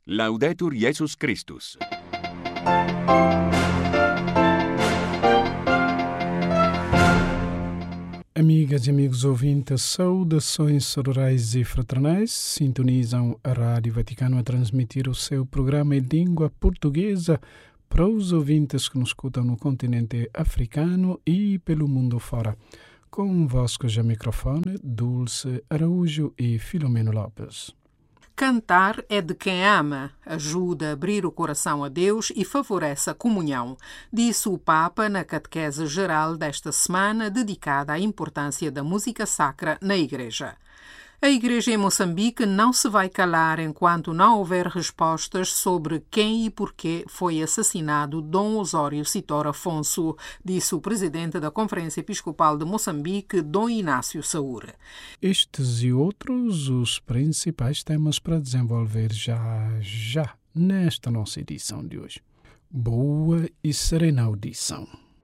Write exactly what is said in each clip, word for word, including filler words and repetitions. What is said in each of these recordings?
Laudetur Jesus Christus. Amigas e amigos ouvintes, saudações sororais e fraternais. Sintonizam a Rádio Vaticano a transmitir o seu programa em língua portuguesa para os ouvintes que nos escutam no continente africano e pelo mundo fora. Convosco já microfone, Dulce Araújo e Filomeno Lopes. Cantar é de quem ama, ajuda a abrir o coração a Deus e favorece a comunhão, disse o Papa na catequese geral desta semana, dedicada à importância da música sacra na Igreja. A Igreja em Moçambique não se vai calar enquanto não houver respostas sobre quem e porquê foi assassinado Dom Osório Sitor Afonso, disse o presidente da Conferência Episcopal de Moçambique, Dom Inácio Saúre. Estes e outros os principais temas para desenvolver já, já, nesta nossa edição de hoje. Boa e serena audição.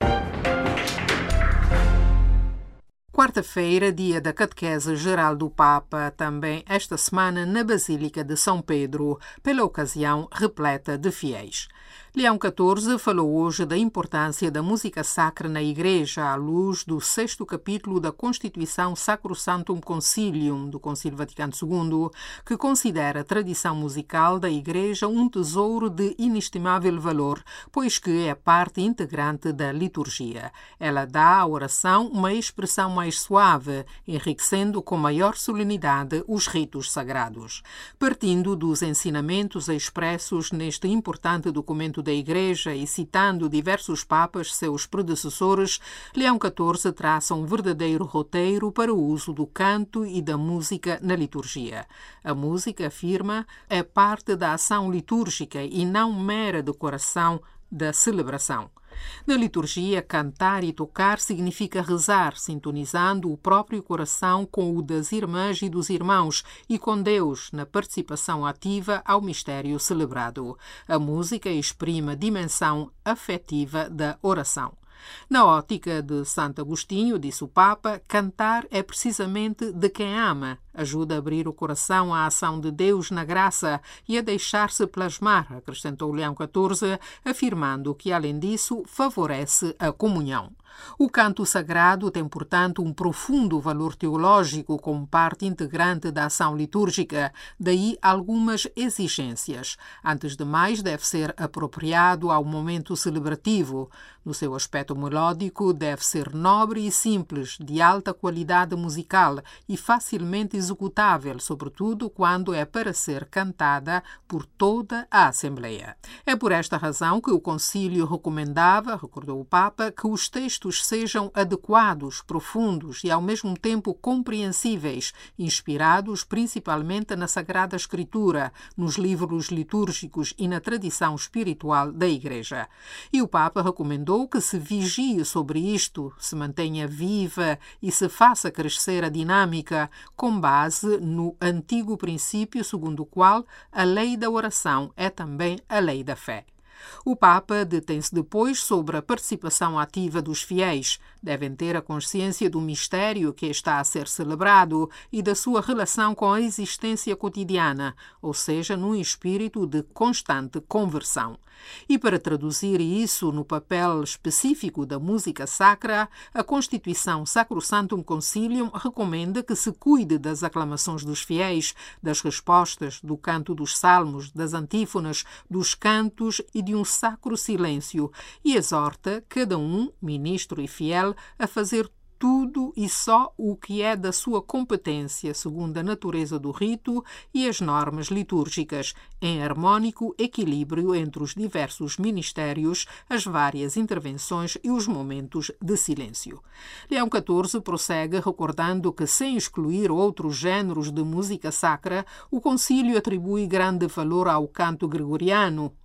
Quarta-feira, dia da Catequese Geral do Papa, também esta semana na Basílica de São Pedro, pela ocasião repleta de fiéis. Leão catorze falou hoje da importância da música sacra na Igreja, à luz do sexto capítulo da Constituição Sacrosanctum Concilium, do Concílio Vaticano segundo, que considera a tradição musical da Igreja um tesouro de inestimável valor, pois que é parte integrante da liturgia. Ela dá à oração uma expressão mais suave, enriquecendo com maior solenidade os ritos sagrados. Partindo dos ensinamentos expressos neste importante documento da Igreja e citando diversos papas, seus predecessores, Leão catorze traça um verdadeiro roteiro para o uso do canto e da música na liturgia. A música, afirma, é parte da ação litúrgica e não mera decoração da celebração. Na liturgia, cantar e tocar significa rezar, sintonizando o próprio coração com o das irmãs e dos irmãos e com Deus na participação ativa ao mistério celebrado. A música exprime a dimensão afetiva da oração. Na ótica de Santo Agostinho, disse o Papa, cantar é precisamente de quem ama, ajuda a abrir o coração à ação de Deus na graça e a deixar-se plasmar, acrescentou Leão catorze, afirmando que, além disso, favorece a comunhão. O canto sagrado tem, portanto, um profundo valor teológico como parte integrante da ação litúrgica, daí algumas exigências. Antes de mais, deve ser apropriado ao momento celebrativo. No seu aspecto melódico, deve ser nobre e simples, de alta qualidade musical e facilmente executável, sobretudo quando é para ser cantada por toda a Assembleia. É por esta razão que o Concílio recomendava, recordou o Papa, que os textos sejam adequados, profundos e ao mesmo tempo compreensíveis, inspirados principalmente na Sagrada Escritura, nos livros litúrgicos e na tradição espiritual da Igreja. E o Papa recomendou que se vigie sobre isto, se mantenha viva e se faça crescer a dinâmica com base no antigo princípio segundo o qual a lei da oração é também a lei da fé. O Papa detém-se depois sobre a participação ativa dos fiéis. Devem ter a consciência do mistério que está a ser celebrado e da sua relação com a existência cotidiana, ou seja, num espírito de constante conversão. E para traduzir isso no papel específico da música sacra, a Constituição Sacrosanctum Concilium recomenda que se cuide das aclamações dos fiéis, das respostas, do canto dos salmos, das antífonas, dos cantos e de um sacro silêncio, e exorta cada um, ministro e fiel, a fazer tudo e só o que é da sua competência, segundo a natureza do rito e as normas litúrgicas, em harmónico equilíbrio entre os diversos ministérios, as várias intervenções e os momentos de silêncio. Leão catorze prossegue recordando que, sem excluir outros géneros de música sacra, o Concílio atribui grande valor ao canto gregoriano,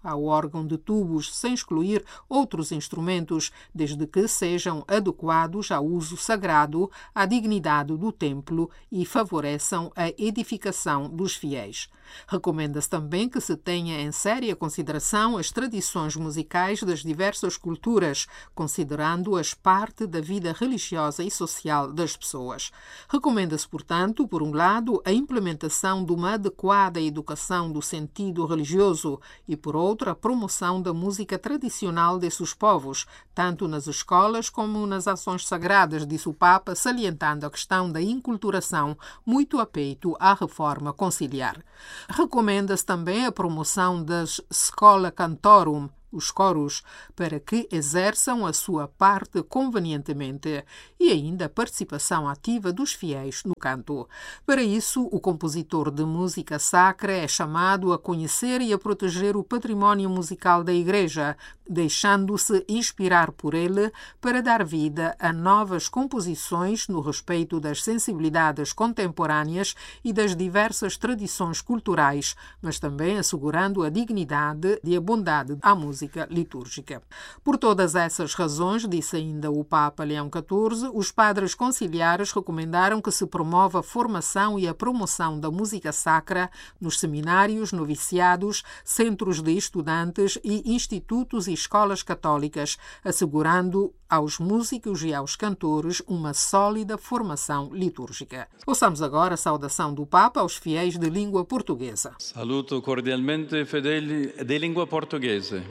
ao órgão de tubos, sem excluir outros instrumentos, desde que sejam adequados ao uso sagrado, à dignidade do templo e favoreçam a edificação dos fiéis. Recomenda-se também que se tenha em séria consideração as tradições musicais das diversas culturas, considerando-as parte da vida religiosa e social das pessoas. Recomenda-se, portanto, por um lado, a implementação de uma adequada educação do sentido religioso e, por outro, a promoção da música tradicional desses povos, tanto nas escolas como nas ações sagradas, disse o Papa, salientando a questão da inculturação, muito a peito à reforma conciliar. Recomenda-se também a promoção das Schola Cantorum, os coros, para que exerçam a sua parte convenientemente, e ainda a participação ativa dos fiéis no canto. Para isso, o compositor de música sacra é chamado a conhecer e a proteger o património musical da Igreja, deixando-se inspirar por ele para dar vida a novas composições no respeito das sensibilidades contemporâneas e das diversas tradições culturais, mas também assegurando a dignidade e a bondade à música litúrgica. Por todas essas razões, disse ainda o Papa Leão catorze, os padres conciliares recomendaram que se promova a formação e a promoção da música sacra nos seminários, noviciados, centros de estudantes e institutos e escolas católicas, assegurando aos músicos e aos cantores uma sólida formação litúrgica. Ouçamos agora a saudação do Papa aos fiéis de língua portuguesa. Saluto cordialmente fedeli de língua portuguesa.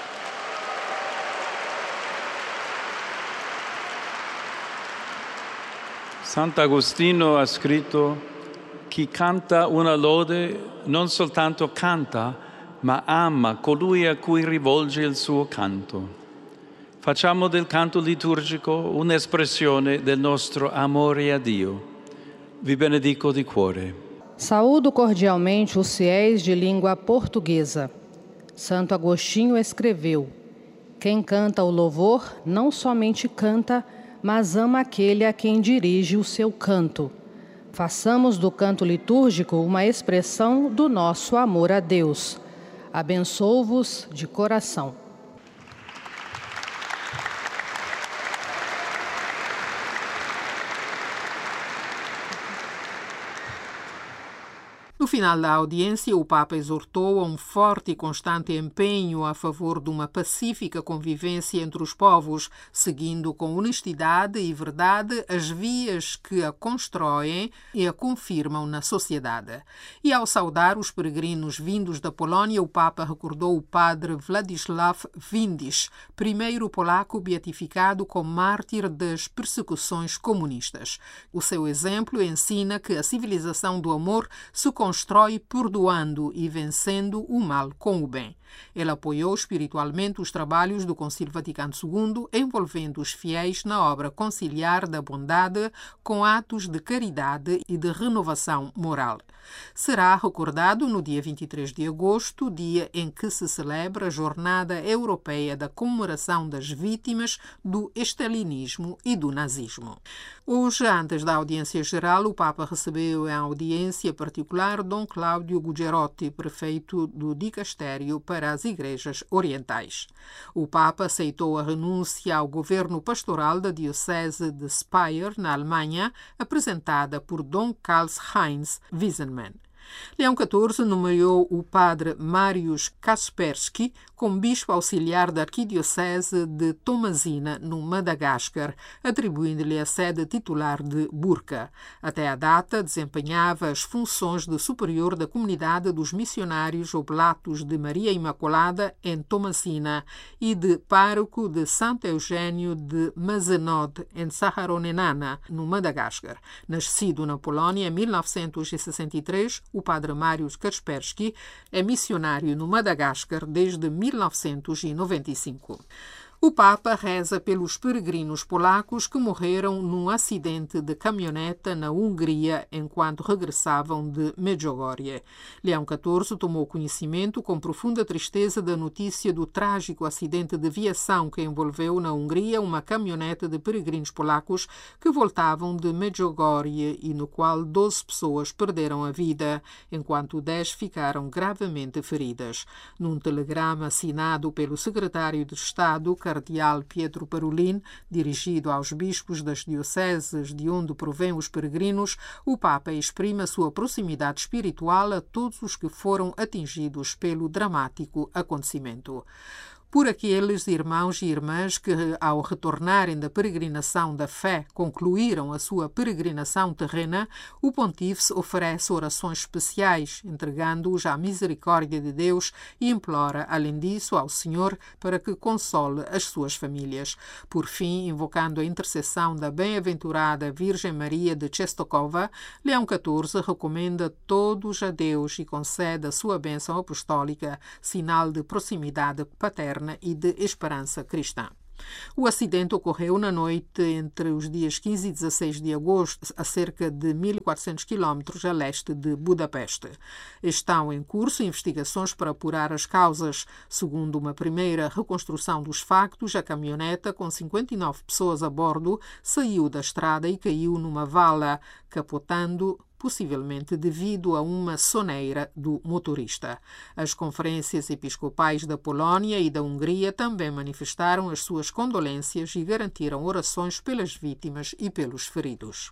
Sant'Agostino ha scritto: chi canta una lode non soltanto canta, ma ama colui a cui rivolge il suo canto. Facciamo del canto liturgico un'espressione del nostro amore a Dio. Vi benedico di cuore. Saúdo cordialmente os fiéis de língua portuguesa. Santo Agostinho escreveu: quem canta o louvor não somente canta, mas ama aquele a quem dirige o seu canto. Façamos do canto litúrgico uma expressão do nosso amor a Deus. Abençoo-vos de coração. No final da audiência, o Papa exortou a um forte e constante empenho a favor de uma pacífica convivência entre os povos, seguindo com honestidade e verdade as vias que a constroem e a confirmam na sociedade. E ao saudar os peregrinos vindos da Polónia, o Papa recordou o padre Władysław Windisch, primeiro polaco beatificado como mártir das persecuções comunistas. O seu exemplo ensina que a civilização do amor se constrói perdoando e vencendo o mal com o bem. Ele apoiou espiritualmente os trabalhos do Concílio Vaticano segundo, envolvendo os fiéis na obra conciliar da bondade com atos de caridade e de renovação moral. Será recordado no dia vinte e três de agosto, dia em que se celebra a Jornada Europeia da Comemoração das Vítimas do Stalinismo e do Nazismo. Hoje, antes da audiência geral, o Papa recebeu em audiência particular Dom Cláudio Gugerotti, prefeito do Dicastério para as Igrejas Orientais. O Papa aceitou a renúncia ao governo pastoral da Diocese de Speyer, na Alemanha, apresentada por Dom Karl-Heinz Wiesenmann. Leão catorze nomeou o padre Mariusz Kaspersky como bispo auxiliar da arquidiocese de Tomazina, no Madagascar, atribuindo-lhe a sede titular de Burka. Até a data, desempenhava as funções de superior da comunidade dos missionários oblatos de Maria Imaculada, em Tomazina, e de pároco de Santo Eugênio de Mazenod, em Saharonenana, no Madagascar. Nascido na Polónia em mil novecentos e sessenta e três, o padre Mariusz Kaspersky é missionário no Madagascar desde mil novecentos e noventa e cinco. O Papa reza pelos peregrinos polacos que morreram num acidente de caminhoneta na Hungria enquanto regressavam de Medjugorje. Leão catorze tomou conhecimento com profunda tristeza da notícia do trágico acidente de viação que envolveu na Hungria uma caminhoneta de peregrinos polacos que voltavam de Medjugorje e no qual doze pessoas perderam a vida, enquanto dez ficaram gravemente feridas. Num telegrama assinado pelo secretário de Estado, Cardeal Pietro Parolin, dirigido aos bispos das dioceses de onde provêm os peregrinos, o Papa exprime a sua proximidade espiritual a todos os que foram atingidos pelo dramático acontecimento. Por aqueles irmãos e irmãs que, ao retornarem da peregrinação da fé, concluíram a sua peregrinação terrena, o Pontífice oferece orações especiais, entregando-os à misericórdia de Deus e implora, além disso, ao Senhor para que console as suas famílias. Por fim, invocando a intercessão da bem-aventurada Virgem Maria de Czestochowa, Leão catorze recomenda todos a Deus e concede a sua bênção apostólica, sinal de proximidade paterna e de esperança cristã. O acidente ocorreu na noite entre os dias quinze e dezasseis de agosto, a cerca de mil e quatrocentos quilómetros a leste de Budapeste. Estão em curso investigações para apurar as causas. Segundo uma primeira reconstrução dos factos, a caminhoneta, com cinquenta e nove pessoas a bordo, saiu da estrada e caiu numa vala, capotando possivelmente devido a uma soneira do motorista. As conferências episcopais da Polónia e da Hungria também manifestaram as suas condolências e garantiram orações pelas vítimas e pelos feridos.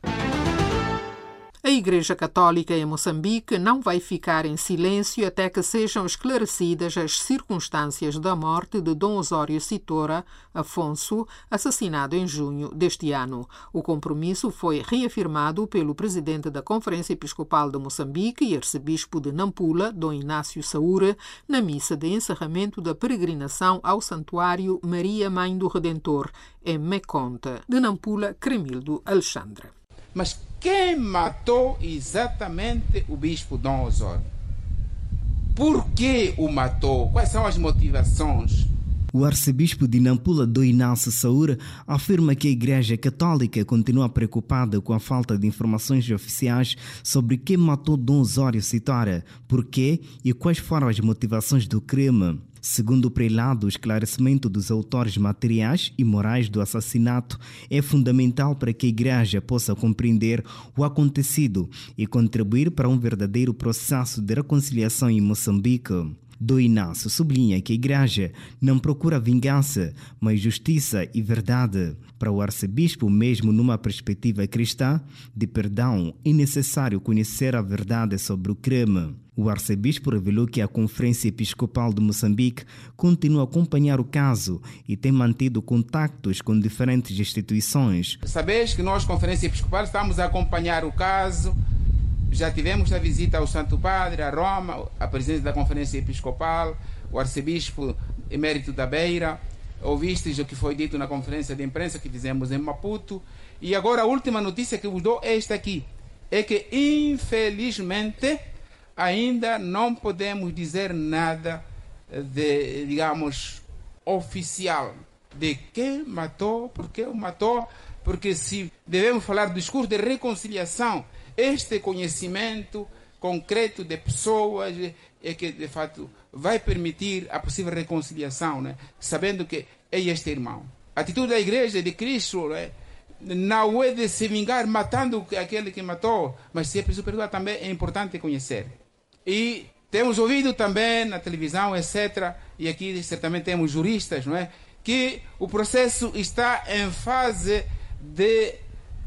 A Igreja Católica em Moçambique não vai ficar em silêncio até que sejam esclarecidas as circunstâncias da morte de Dom Osório Citora Afonso, assassinado em junho deste ano. O compromisso foi reafirmado pelo presidente da Conferência Episcopal de Moçambique e arcebispo de Nampula, Dom Inácio Saúre, na missa de encerramento da peregrinação ao Santuário Maria Mãe do Redentor, em Meconte. De Nampula, Cremildo Alexandre. Mas quem matou exatamente o bispo Dom Osório? Por que o matou? Quais são as motivações? O arcebispo de Nampula, Dom Inácio Saúre, afirma que a Igreja Católica continua preocupada com a falta de informações oficiais sobre quem matou Dom Osório Citora, por quê e quais foram as motivações do crime. Segundo o prelado, o esclarecimento dos autores materiais e morais do assassinato é fundamental para que a Igreja possa compreender o acontecido e contribuir para um verdadeiro processo de reconciliação em Moçambique. Dom Inácio sublinha que a Igreja não procura vingança, mas justiça e verdade. Para o arcebispo, mesmo numa perspectiva cristã de perdão, é necessário conhecer a verdade sobre o crime. O arcebispo revelou que a Conferência Episcopal de Moçambique continua a acompanhar o caso e tem mantido contactos com diferentes instituições. Sabeis que nós, Conferência Episcopal, estamos a acompanhar o caso. Já tivemos a visita ao Santo Padre, a Roma, a presidente da Conferência Episcopal, o arcebispo emérito da Beira. Ouvistes o que foi dito na conferência de imprensa que fizemos em Maputo. E agora a última notícia que vos dou é esta aqui. É que, infelizmente, ainda não podemos dizer nada de, digamos, oficial de quem matou, por que o matou, porque se devemos falar do discurso de reconciliação, este conhecimento concreto de pessoas é que, de fato, vai permitir a possível reconciliação, né? Sabendo que é este irmão. A atitude da Igreja de Cristo, né? Não é de se vingar matando aquele que matou, mas se é preciso perdoar também é importante conhecer. E temos ouvido também na televisão, etcétera, e aqui certamente temos juristas, não é? Que o processo está em fase de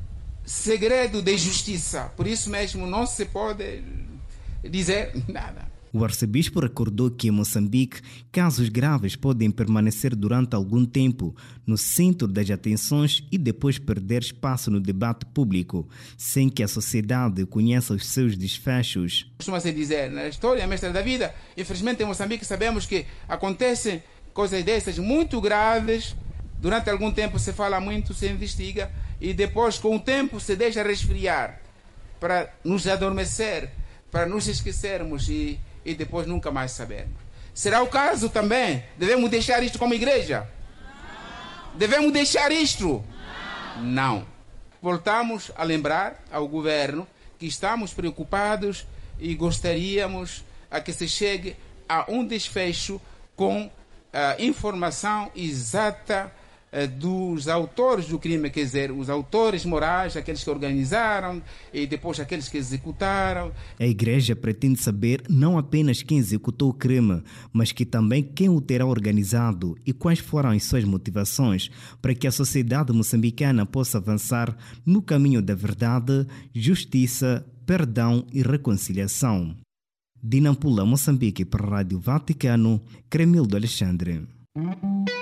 segredo de justiça. Por isso mesmo não se pode dizer nada. O arcebispo recordou que em Moçambique, casos graves podem permanecer durante algum tempo no centro das atenções e depois perder espaço no debate público, sem que a sociedade conheça os seus desfechos. Costuma-se dizer, na história mestra da vida, infelizmente em Moçambique sabemos que acontecem coisas dessas muito graves, durante algum tempo se fala muito, se investiga, e depois com o tempo se deixa resfriar, para nos adormecer, para nos esquecermos e e depois nunca mais sabermos. Será o caso também? Devemos deixar isto como igreja? Devemos deixar isto? Não. Voltamos a lembrar ao governo que estamos preocupados e gostaríamos a que se chegue a um desfecho com a informação exata dos autores do crime, quer dizer, os autores morais, aqueles que organizaram e depois aqueles que executaram. A Igreja pretende saber não apenas quem executou o crime, mas que também quem o terá organizado e quais foram as suas motivações para que a sociedade moçambicana possa avançar no caminho da verdade, justiça, perdão e reconciliação. De Nampula, Moçambique, para a Rádio Vaticano, Cremildo Alexandre.